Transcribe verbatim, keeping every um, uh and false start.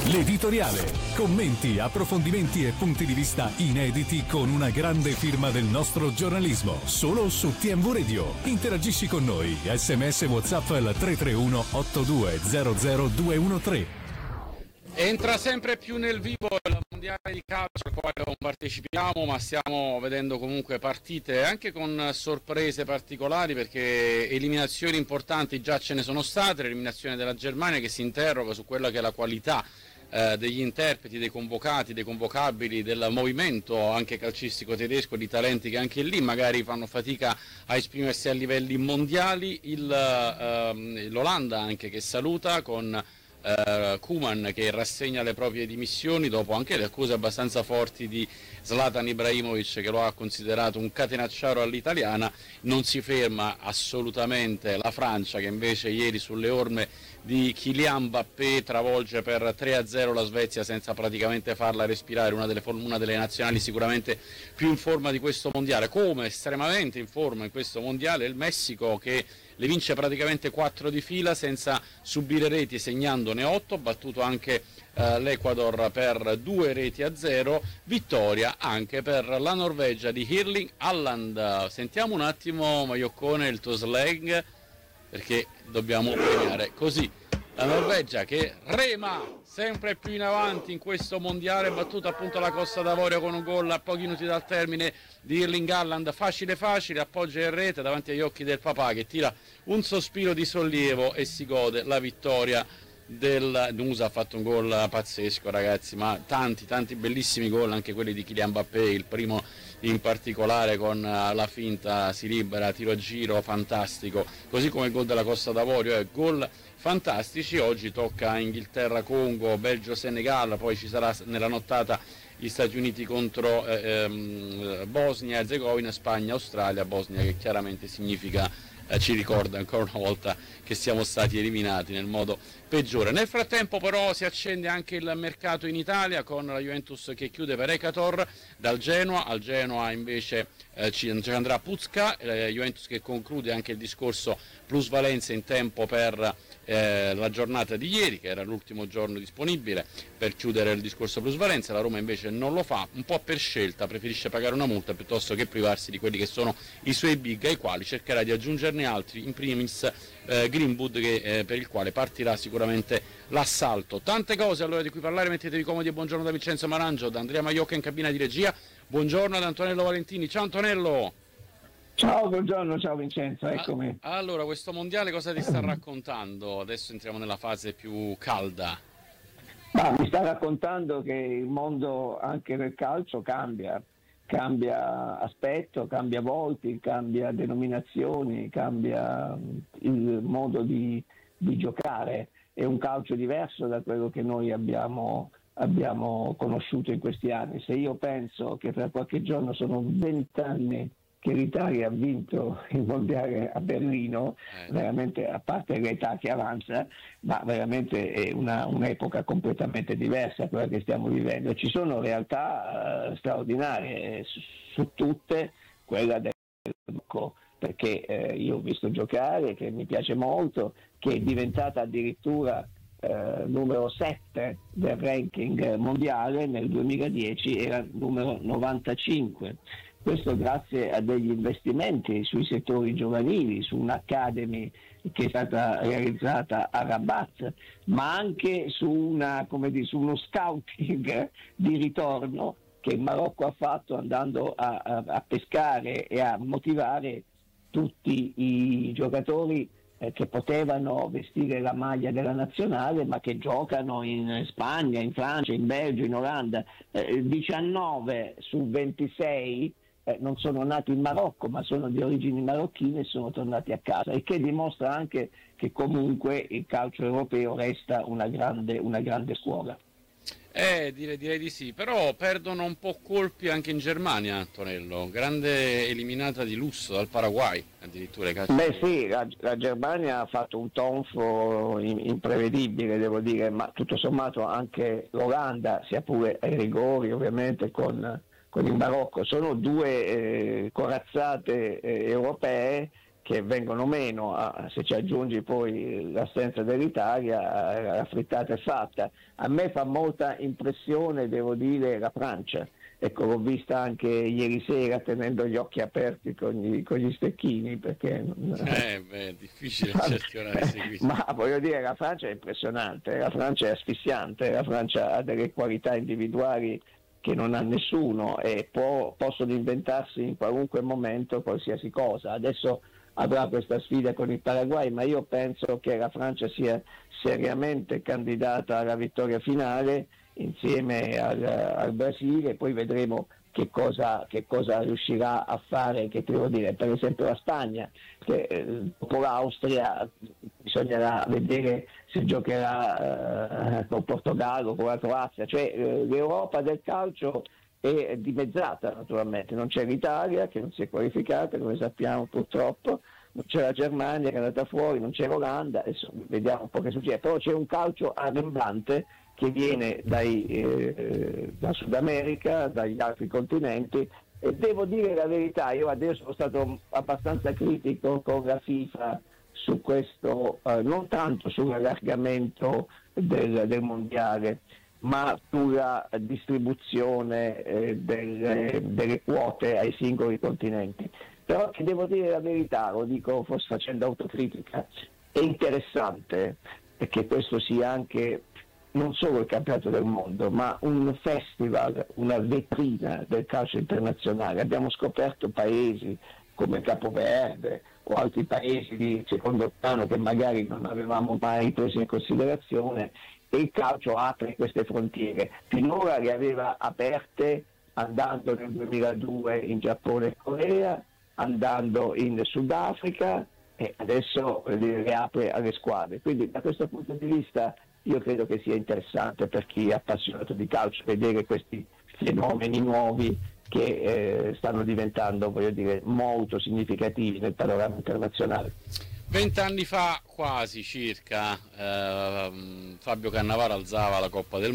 L'editoriale. Commenti, approfondimenti e punti di vista inediti con una grande firma del nostro giornalismo. Solo su T M V Radio. Interagisci con noi. Sms WhatsApp al tre tre uno otto due zero zero due uno tre. Entra sempre più nel vivo il mondiale di calcio al quale non partecipiamo, ma stiamo vedendo comunque partite anche con sorprese particolari, perché eliminazioni importanti già ce ne sono state. L'eliminazione della Germania, che si interroga su quella che è la qualità eh, degli interpreti, dei convocati, dei convocabili, del movimento anche calcistico tedesco, di talenti che anche lì magari fanno fatica a esprimersi a livelli mondiali. Il, ehm, L'Olanda anche che saluta con Uh, Koeman che rassegna le proprie dimissioni dopo anche le accuse abbastanza forti di Zlatan Ibrahimovic, che lo ha considerato un catenacciaro all'italiana. Non si ferma assolutamente la Francia, che invece ieri sulle orme di Kylian Mbappé travolge per tre a zero la Svezia senza praticamente farla respirare, una delle, una delle nazionali sicuramente più in forma di questo mondiale. Come estremamente in forma in questo mondiale il Messico, che le vince praticamente quattro di fila senza subire reti, segnandone otto, battuto anche eh, l'Ecuador per due reti a zero, vittoria anche per la Norvegia di Erling Haaland. Sentiamo un attimo, Maioccone, il tuo slang, perché dobbiamo premiare così la Norvegia, che rema sempre più in avanti in questo mondiale, battuta appunto la Costa d'Avorio con un gol a pochi minuti dal termine di Erling Haaland, facile facile, appoggia in rete davanti agli occhi del papà, che tira un sospiro di sollievo e si gode la vittoria del Nusa. Ha fatto un gol pazzesco, ragazzi, ma tanti tanti bellissimi gol, anche quelli di Kylian Mbappé, il primo in particolare con la finta, si libera, tiro a giro, fantastico, così come il gol della Costa d'Avorio, è gol fantastici. Oggi tocca Inghilterra-Congo, Belgio-Senegal, poi ci sarà nella nottata gli Stati Uniti contro eh, ehm, Bosnia e Erzegovina, Spagna-Australia, Bosnia che chiaramente significa, eh, ci ricorda ancora una volta che siamo stati eliminati nel modo peggiore. Nel frattempo però si accende anche il mercato in Italia, con la Juventus che chiude per Ekator dal Genoa. Al Genoa invece eh, ci andrà Pucca, la Juventus che conclude anche il discorso plusvalenza in tempo per eh, la giornata di ieri, che era l'ultimo giorno disponibile per chiudere il discorso plusvalenza. La Roma invece non lo fa, un po' per scelta, preferisce pagare una multa piuttosto che privarsi di quelli che sono i suoi big, ai quali cercherà di aggiungerne altri, in primis eh, Greenwood, che, eh, per il quale partirà sicuramente l'assalto. Tante cose allora di cui parlare, mettetevi comodi e buongiorno da Vincenzo Marangio, da Andrea Maiocca in cabina di regia, buongiorno ad Antonello Valentini. Ciao Antonello! Ciao, buongiorno, ciao Vincenzo, eccomi. Allora, questo mondiale cosa ti sta raccontando? Adesso entriamo nella fase più calda. Ma mi sta raccontando che il mondo anche del calcio cambia, cambia aspetto, cambia volti, cambia denominazioni, cambia il modo di, di giocare. È un calcio diverso da quello che noi abbiamo, abbiamo conosciuto in questi anni. Se io penso che tra qualche giorno sono vent'anni che l'Italia ha vinto il mondiale a Berlino, eh. veramente, a parte l'età che avanza, ma veramente è una, un'epoca completamente diversa quella che stiamo vivendo. Ci sono realtà uh, straordinarie, su, su tutte quella del Marocco, perché eh, io ho visto giocare, che mi piace molto, che è diventata addirittura eh, numero sette del ranking mondiale, nel duemiladieci era numero novantacinque. Questo grazie a degli investimenti sui settori giovanili, su un'academy che è stata realizzata a Rabat, ma anche su, una, come dire, su uno scouting di ritorno che il Marocco ha fatto, andando a, a, a pescare e a motivare tutti i giocatori eh, che potevano vestire la maglia della nazionale, ma che giocano in Spagna, in Francia, in Belgio, in Olanda. Eh, diciannove su ventisei Eh, non sono nati in Marocco, ma sono di origini marocchine e sono tornati a casa, il che dimostra anche che comunque il calcio europeo resta una grande, una grande scuola. Eh, direi, direi di sì, però perdono un po' colpi anche in Germania, Antonello, grande eliminata di lusso dal Paraguay, addirittura. Beh sì, la, la Germania ha fatto un tonfo in, imprevedibile, devo dire, ma tutto sommato anche l'Olanda, sia pure ai rigori ovviamente con... con il Marocco, sono due eh, corazzate eh, europee che vengono meno, ah, se ci aggiungi poi l'assenza dell'Italia, la frittata è fatta. A me fa molta impressione, devo dire, la Francia. Ecco, l'ho vista anche ieri sera tenendo gli occhi aperti con gli, con gli stecchini, perché non... eh, beh, è difficile in certi orari seguire. Ma voglio dire, la Francia è impressionante, la Francia è asfissiante, la Francia ha delle qualità individuali che non ha nessuno e può, possono inventarsi in qualunque momento qualsiasi cosa. Adesso avrà questa sfida con il Paraguay, ma io penso che la Francia sia seriamente candidata alla vittoria finale insieme al, al Brasile, poi vedremo che cosa, che cosa riuscirà a fare, che devo dire, per esempio la Spagna, che eh, dopo l'Austria bisognerà vedere se giocherà eh, con Portogallo, con la Croazia, cioè eh, l'Europa del calcio è dimezzata naturalmente, non c'è l'Italia che non si è qualificata, come sappiamo purtroppo, non c'è la Germania che è andata fuori, non c'è l'Olanda, adesso vediamo un po' che succede, però c'è un calcio arrembante che viene dai, eh, da Sud America, dagli altri continenti, e devo dire la verità, io adesso sono stato abbastanza critico con la FIFA su questo, eh, non tanto sull'allargamento del, del mondiale, ma sulla distribuzione eh, delle, delle quote ai singoli continenti. Però che devo dire la verità, lo dico forse facendo autocritica, è interessante che questo sia anche non solo il campionato del mondo, ma un festival, una vetrina del calcio internazionale. Abbiamo scoperto paesi come Capoverde o altri paesi di secondo piano che magari non avevamo mai preso in considerazione, e il calcio apre queste frontiere. Finora le aveva aperte andando nel duemiladue in Giappone e Corea, andando in Sudafrica, e adesso le apre alle squadre. Quindi da questo punto di vista io credo che sia interessante per chi è appassionato di calcio vedere questi fenomeni nuovi che eh, stanno diventando, voglio dire, molto significativi nel panorama internazionale. Vent'anni fa, quasi circa, eh, Fabio Cannavaro alzava la Coppa del